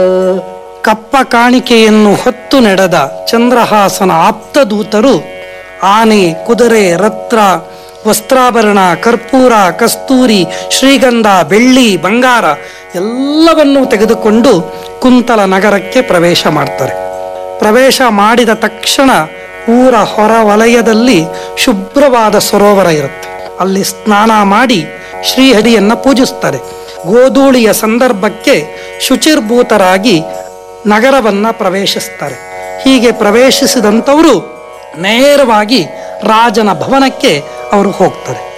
ಕಪ್ಪ ಕಾಣಿಕೆಯನ್ನು ಹೊತ್ತು ನಡೆದ ಚಂದ್ರಹಾಸನ ಆಪ್ತದೂತರು ಆನೆ, ಕುದುರೆ, ರತ್ರ, ವಸ್ತ್ರಾಭರಣ, ಕರ್ಪೂರ, ಕಸ್ತೂರಿ, ಶ್ರೀಗಂಧ, ಬೆಳ್ಳಿ, ಬಂಗಾರ ಎಲ್ಲವನ್ನೂ ತೆಗೆದುಕೊಂಡು ಕುಂತಲ ನಗರಕ್ಕೆ ಪ್ರವೇಶ ಮಾಡ್ತಾರೆ. ಪ್ರವೇಶ ಮಾಡಿದ ತಕ್ಷಣ ಊರ ಹೊರ ವಲಯದಲ್ಲಿ ಶುಭ್ರವಾದ ಸರೋವರ ಇರುತ್ತೆ. ಅಲ್ಲಿ ಸ್ನಾನ ಮಾಡಿ ಶ್ರೀಹರಿಯನ್ನ ಪೂಜಿಸ್ತಾರೆ. ಗೋಧೂಳಿಯ ಸಂದರ್ಭಕ್ಕೆ ಶುಚಿರ್ಭೂತರಾಗಿ ನಗರವನ್ನ ಪ್ರವೇಶಿಸ್ತಾರೆ. ಹೀಗೆ ಪ್ರವೇಶಿಸಿದಂಥವರು ನೇರವಾಗಿ ರಾಜನ ಭವನಕ್ಕೆ ಅವರು ಹೋಗ್ತಾರೆ.